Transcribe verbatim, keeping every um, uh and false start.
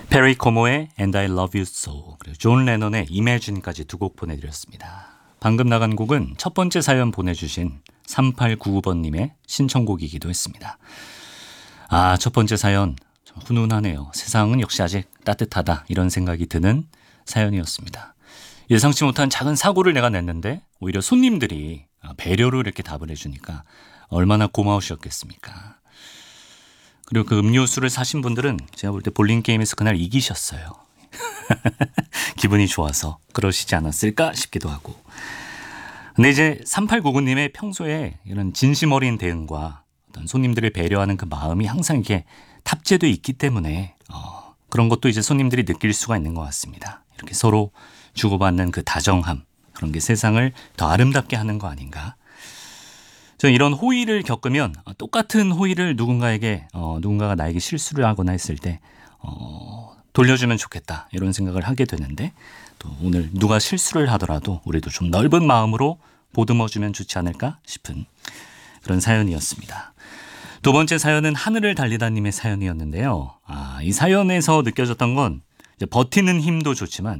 페리 코모의 And I Love You So 그리고 존 레넌의 Imagine까지 두 곡 보내드렸습니다. 방금 나간 곡은 첫 번째 사연 보내주신 삼팔구구 번님의 신청곡이기도 했습니다. 아, 첫 번째 사연 좀 훈훈하네요. 세상은 역시 아직 따뜻하다 이런 생각이 드는 사연이었습니다. 예상치 못한 작은 사고를 내가 냈는데 오히려 손님들이 배려로 이렇게 답을 해주니까 얼마나 고마우셨겠습니까. 그리고 그 음료수를 사신 분들은 제가 볼 때 볼링 게임에서 그날 이기셨어요. 기분이 좋아서 그러시지 않았을까 싶기도 하고. 근데 이제 삼팔구구님의 평소에 이런 진심 어린 대응과 어떤 손님들을 배려하는 그 마음이 항상 이렇게 탑재되어 있기 때문에 어, 그런 것도 이제 손님들이 느낄 수가 있는 것 같습니다. 이렇게 서로 주고받는 그 다정함, 그런 게 세상을 더 아름답게 하는 거 아닌가. 저는 이런 호의를 겪으면 똑같은 호의를 누군가에게 어, 누군가가 나에게 실수를 하거나 했을 때 어, 돌려주면 좋겠다 이런 생각을 하게 되는데 또 오늘 누가 실수를 하더라도 우리도 좀 넓은 마음으로 보듬어주면 좋지 않을까 싶은 그런 사연이었습니다. 두 번째 사연은 하늘을 달리다님의 사연이었는데요. 아, 이 사연에서 느껴졌던 건 이제 버티는 힘도 좋지만